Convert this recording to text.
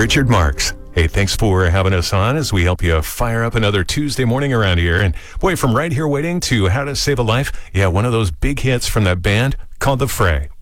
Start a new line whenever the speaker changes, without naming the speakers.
Richard Marx. Hey, thanks for having us on as we help you fire up another Tuesday morning around here. And boy, from Right Here Waiting to How to Save a Life, yeah, one of those big hits from that band called The Fray.